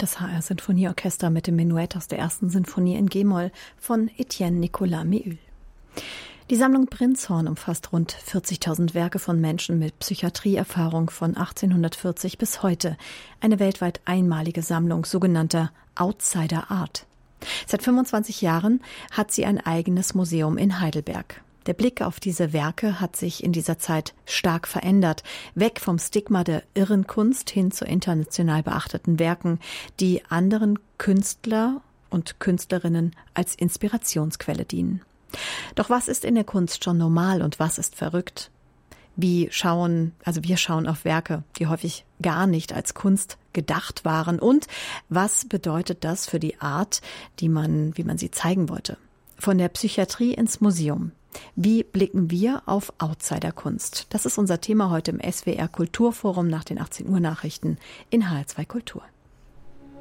Das HR-Sinfonieorchester mit dem Menuett aus der ersten Sinfonie in G-Moll von Etienne Nicolas Méhul. Die Sammlung Prinzhorn umfasst rund 40.000 Werke von Menschen mit Psychiatrieerfahrung von 1840 bis heute. Eine weltweit einmalige Sammlung sogenannter Outsider Art. Seit 25 Jahren hat sie ein eigenes Museum in Heidelberg. Der Blick auf diese Werke hat sich in dieser Zeit stark verändert. Weg vom Stigma der irren Kunst hin zu international beachteten Werken, die anderen Künstler und Künstlerinnen als Inspirationsquelle dienen. Doch was ist in der Kunst schon normal und was ist verrückt? Wir schauen auf Werke, die häufig gar nicht als Kunst gedacht waren. Und was bedeutet das für die Art, wie man sie zeigen wollte? Von der Psychiatrie ins Museum. Wie blicken wir auf Outsider-Kunst? Das ist unser Thema heute im SWR Kulturforum nach den 18 Uhr Nachrichten in HR2 Kultur.